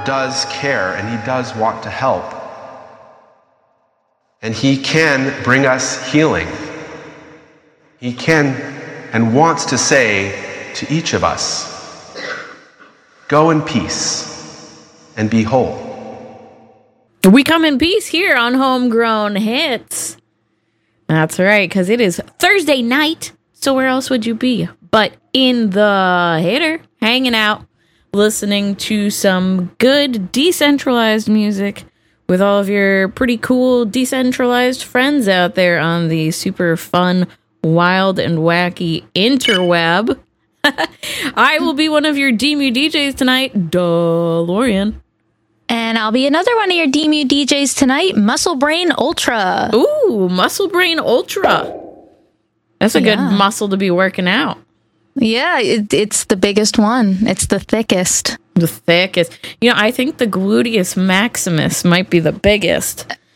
does care and he does want to help. And he can bring us healing. He can and wants to say to each of us, go in peace and be whole. We come in peace here on Homegrown Hits. That's right, because it is Thursday night. So where else would you be but in the hitter, hanging out, listening to some good decentralized music with all of your pretty cool decentralized friends out there on the super fun, wild, and wacky interweb. I will be one of your DMU DJs tonight, DeLorean. And I'll be another one of your DMU DJs tonight, Muscle Brain Ultra. Ooh, Muscle Brain Ultra. That's a good muscle to be working out. Yeah, it's the biggest one. It's the thickest. The thickest. I think the gluteus maximus might be the biggest.